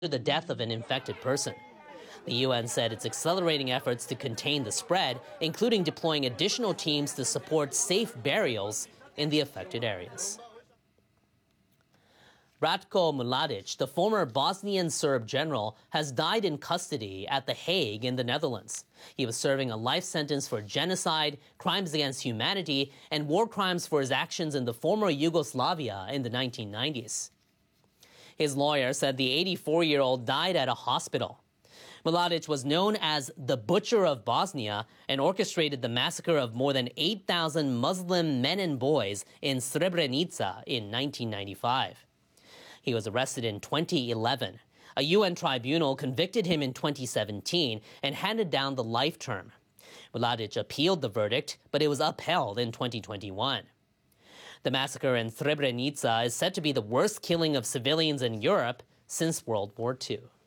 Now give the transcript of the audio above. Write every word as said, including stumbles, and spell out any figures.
the death of an infected person. The U N said it's accelerating efforts to contain the spread, including deploying additional teams to support safe burials in the affected areas. Ratko Mladic, the former Bosnian Serb general, has died in custody at The Hague in the Netherlands. He was serving a life sentence for genocide, crimes against humanity, and war crimes for his actions in the former Yugoslavia in the nineteen nineties. His lawyer said the eighty-four-year-old died at a hospital. Mladic was known as the Butcher of Bosnia and orchestrated the massacre of more than eight thousand Muslim men and boys in Srebrenica in nineteen ninety-five. He was arrested in twenty eleven. A U N tribunal convicted him in twenty seventeen and handed down the life term. Mladic appealed the verdict, but it was upheld in twenty twenty-one. The massacre in Srebrenica is said to be the worst killing of civilians in Europe since World War Two.